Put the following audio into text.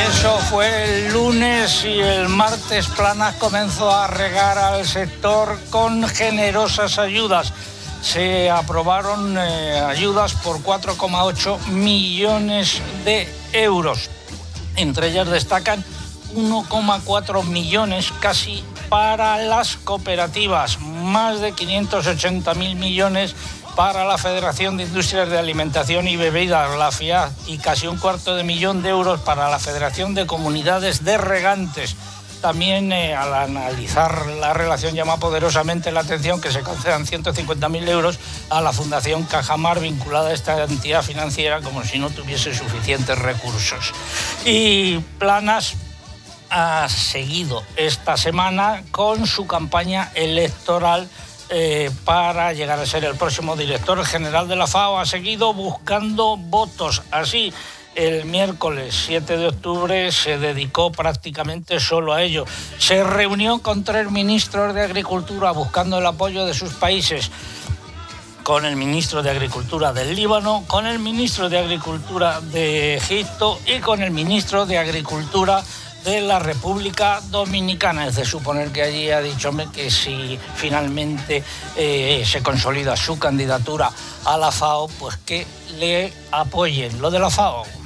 Eso fue el lunes y el martes Planas comenzó a regar al sector con generosas ayudas. Se aprobaron ayudas por 4,8 millones de euros. Entre ellas destacan 1,4 millones casi para las cooperativas, más de 580.000 millones para la Federación de Industrias de Alimentación y Bebidas, la FIAB, y casi 250.000 euros para la Federación de Comunidades de Regantes. También al analizar la relación llama poderosamente la atención que se concedan 150.000 euros a la Fundación Cajamar vinculada a esta entidad financiera como si no tuviese suficientes recursos. Y Planas ha seguido esta semana con su campaña electoral para llegar a ser el próximo director general de la FAO. Ha seguido buscando votos. Así, el miércoles 7 de octubre se dedicó prácticamente solo a ello. Se reunió con 3 ministros de Agricultura buscando el apoyo de sus países. Con el ministro de Agricultura del Líbano, con el ministro de Agricultura de Egipto y con el ministro de Agricultura de la República Dominicana. Es de suponer que allí ha dicho que si finalmente se consolida su candidatura a la FAO, pues que le apoyen. Lo de la FAO